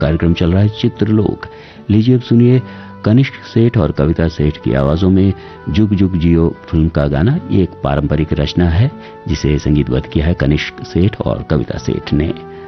कार्यक्रम चल रहा है चित्रलोक। लीजिए अब सुनिए कनिष्क सेठ और कविता सेठ की आवाजों में जुग जुग जियो फिल्म का गाना। ये एक पारंपरिक रचना है जिसे संगीतबद्ध किया है कनिष्क सेठ और कविता सेठ ने।